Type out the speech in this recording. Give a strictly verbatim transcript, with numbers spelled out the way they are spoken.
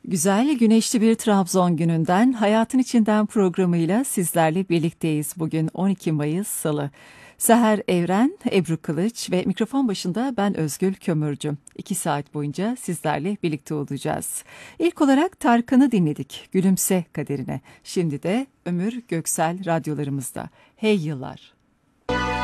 Güzel, güneşli bir Trabzon gününden Hayatın İçinden programıyla sizlerle birlikteyiz. Bugün on iki Mayıs Salı. Seher Evren, Ebru Kılıç ve mikrofon başında ben Özgül Kömürcü. İki saat boyunca sizlerle birlikte olacağız. İlk olarak Tarkan'ı dinledik, Gülümse Kaderine. Şimdi de Ömür Göksel radyolarımızda. Hey Yıllar.